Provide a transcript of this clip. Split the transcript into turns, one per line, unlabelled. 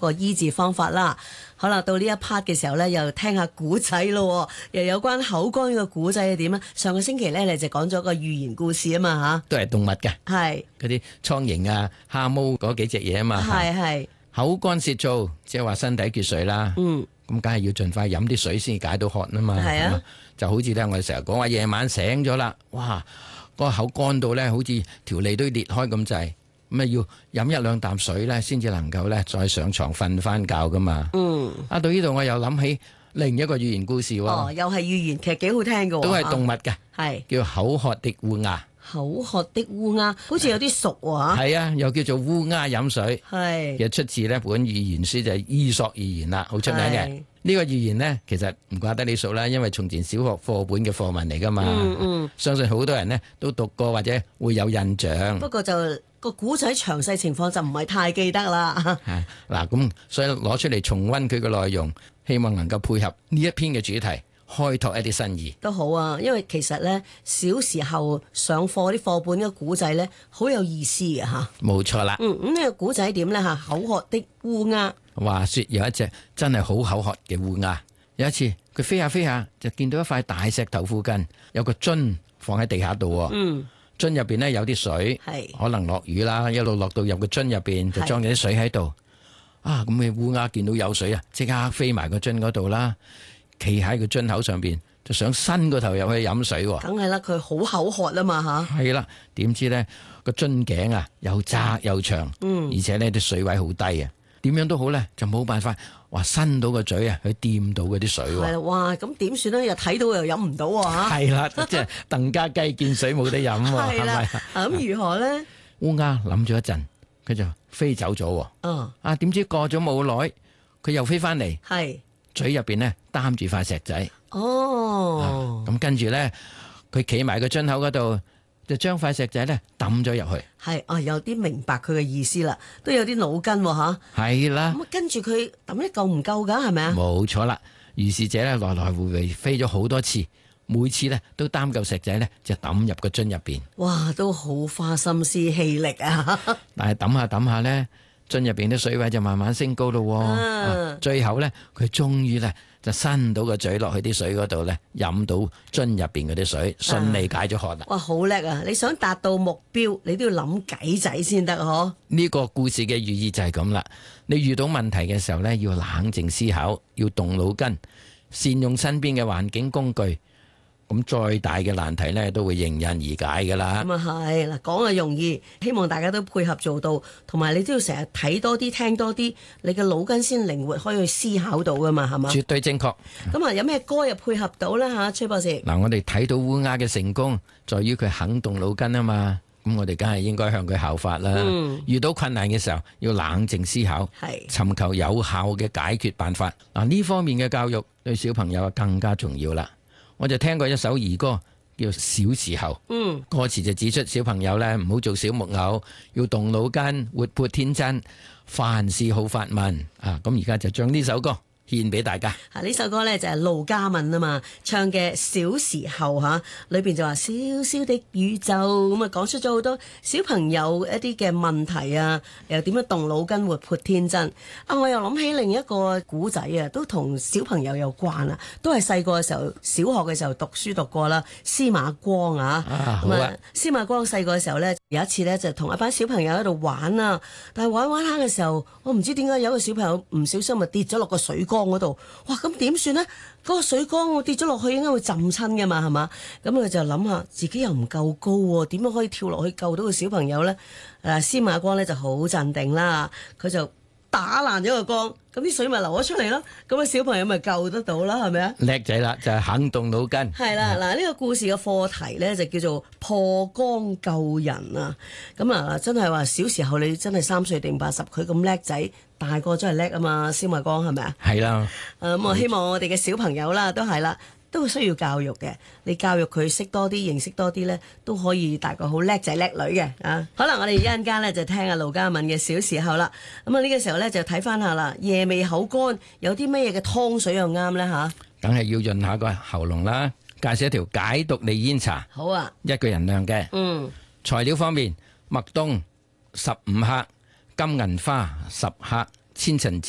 個醫治方法啦。好啦，到呢一 part 嘅時候咧，又聽下古仔咯，又有關口乾嘅古仔係點咧？上個星期咧，你就講咗個寓言故事啊嘛嚇，
都係動物嘅，
係
嗰啲蒼蠅啊、蝦毛嗰幾隻嘢啊嘛。
係
口乾舌燥，即係話身體缺水啦。咁梗係要盡快飲啲水先解到渴啊嘛。
係啊，
就好似咧，我哋成日講話夜晚醒咗啦，哇，個口乾到咧，好似條脷都裂開咁滯。咁啊要飲一兩啖水咧，先至能夠咧再上床瞓翻覺噶嘛。到呢度我又諗起另一個寓言故事喎。
哦，又係寓言，其實幾好聽噶。
都係動物嘅，
係
叫口渴的烏鴉。
口渴的烏鴉，好似有啲熟喎。
係啊，又叫做烏鴉飲水。
係
其實出自呢本寓言書就係伊索寓言啦，好出名嘅。呢個寓言呢，其實唔怪得你熟啦，因為從前小學課本嘅課文嚟噶嘛。相信好多人呢都讀過或者會有印象。
不過就個古仔詳細情況就唔係太記得啦。
嗱，咁所以攞出嚟重溫佢嘅內容，希望能夠配合呢一篇嘅主題，開拓一啲新意
都好啊。因為其實呢，小時候上課啲課本嘅古仔呢，好有意思嘅嚇。
冇錯啦。
咁呢個古仔點呢？嚇？口渴的烏鴉。話
說有一隻真係好口渴嘅烏鴉，有一次佢飛下飛下就見到一塊大石頭附近有個樽放喺地下度。樽入邊呢有啲水，可能落雨啦，一路落到入個樽入邊就裝咗啲水喺度。咁嘅烏鴉見到有水啊，即刻飛埋個樽嗰度啦，企喺個樽口上邊就想伸個頭入去飲水。
梗係啦，佢好口渴啊嘛嚇。
係啦，點知呢個樽頸啊又窄又長，而且呢啲水位好低啊。點樣都好咧，就冇辦法話伸到個嘴啊，去掂到嗰啲水。
係啦，哇！咁點算咧？又睇到又飲唔到啊！
係啦，即係鄧家雞見水冇得飲喎，係咪？
咁如何咧？
烏鴉諗咗一陣，佢就飛走咗。點知過咗冇耐，佢又飛翻嚟，嘴入邊呢擔住塊石仔。咁跟住咧，佢企埋個樽口嗰度，就將塊石仔咧抌咗入去。
有啲明白佢嘅意思啦，都有啲腦筋吓。係
啦，
咁跟住佢抌一夠唔夠噶，係咪啊？
冇錯啦，於是者咧來來回回飛咗好多次，每次咧都擔嚿石仔咧就抌入個樽入邊。
哇，都好花心思氣力啊！
但係抌下抌下咧，樽入邊啲水位就慢慢升高咯。最後咧，佢終於咧就伸到個嘴落去啲水嗰度咧，飲到樽入邊嗰啲水，順利解咗渴啦。
哇，好叻啊！你想達到目標，你都要諗計仔先得嗬。
呢個故事嘅寓意就係咁啦。你遇到問題嘅時候咧，要冷靜思考，要動腦筋，善用身邊嘅環境工具。咁再大嘅難題呢，都會迎刃而解噶啦。
咁啊係嗱，講啊容易，希望大家都配合做到，同埋你都要成日睇多啲、聽多啲，你嘅腦筋先靈活，可以去思考到噶嘛，係嘛？
絕對正確。
咁啊，有咩歌又配合到啦吓，崔博士？
嗱，我哋睇到烏鴉嘅成功，在於佢肯動腦筋啊嘛。咁我哋梗係應該向佢效法啦。遇到困難嘅時候，要冷靜思考，尋求有效嘅解決辦法。嗱，呢方面嘅教育對小朋友更加重要啦。我就聽過一首兒歌叫《小時候》，歌詞就指出小朋友呢，唔好做小木偶，要動腦筋，活潑天真，凡事好發問。咁而家就將呢首歌獻俾大家。
呢首歌呢，就係盧嘉敏啊嘛唱嘅《小時候》吓，裏邊就話小小的宇宙，咁啊講出咗好多小朋友一啲嘅問題啊，又點樣動腦筋活潑天真。我又諗起另一個古仔啊，都同小朋友有關啊，都係細個嘅時候，小學嘅時候讀書讀過啦。司馬光
好啊。
司馬光細個嘅時候呢，有一次呢，就同一班小朋友喺度玩啊，但係玩下嘅時候，我唔知點解有個小朋友唔小心咪跌咗落個水缸嗰度，哇！咁點算呢？嗰個水缸我跌咗落去，應該會浸親㗎嘛，係嘛？咁佢就諗下自己又唔夠高喎，點樣可以跳落去救到個小朋友呢？司馬光呢就好鎮定啦，佢就打爛咗個缸，咁啲水咪流咗出嚟咯。咁啊小朋友咪救得到啦，係咪啊？
叻仔啦，就係肯動腦筋。
係啦，嗱呢個故事嘅課題呢，就叫做破缸救人啊。咁啊真係話小時候你真係3歲定80，佢咁叻仔，大個真係叻啊嘛。司馬光係咪啊？
係啦。
咁我希望我哋嘅小朋友啦，都係啦。都需要教育嘅，你教育佢識多啲，認識多啲呢，都可以大個好叻仔叻女嘅啊！好啦，我哋一陣間呢，就聽下盧嘉敏嘅小時候啦。咁啊呢個時候呢，就睇翻下啦，夜未口乾有啲咩嘢嘅湯水又啱呢？吓？梗係要潤下個喉嚨啦。介紹一條解毒利煙茶。好啊，1個人量嘅。材料方面，麥冬15克，金銀花10克，千層